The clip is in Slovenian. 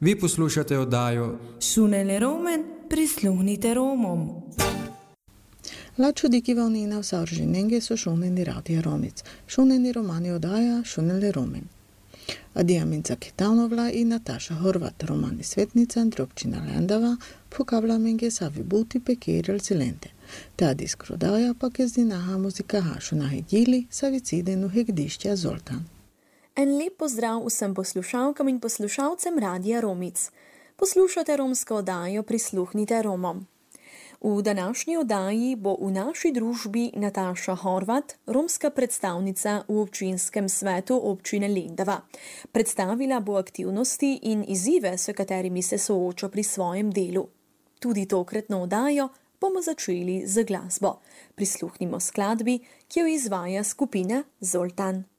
Vi poslušate oddajo Šunele Romen, prisluhnite Romom. La čudikivavnina v Saržinenge so šuneni radija Romic. Šuneni romani oddaja Šunele Romen. Adija Minca Kitanovla i Nataša Horvat, romani Svetnica, Drobčina Lendava, pokavla menge savi buti pekirel silente. Ta diskrodaja pa kezdinaha muzika hašuna hedjili savicidenu hegdišća Zoltan. En lep pozdrav vsem poslušalkam in poslušalcem Radija Romic. Poslušate romsko oddajo Prisluhnite Romom. V današnji oddaji bo v naši družbi Nataša Horvat, romska predstavnica v občinskem svetu občine Lendava. Predstavila bo aktivnosti in izzive, s katerimi se sooča pri svojem delu. Tudi tokratno oddajo bomo začeli z glasbo. Prisluhnimo skladbi, ki jo izvaja skupina Zoltan.